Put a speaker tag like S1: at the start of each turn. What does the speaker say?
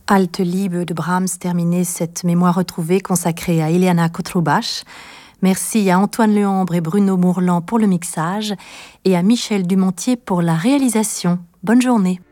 S1: Alte Liebe de Brahms terminait cette mémoire retrouvée consacrée à Ileana Cotrubach. Merci à Antoine Lehambre et Bruno Mourlan pour le mixage et à Michel Dumontier pour la réalisation. Bonne journée.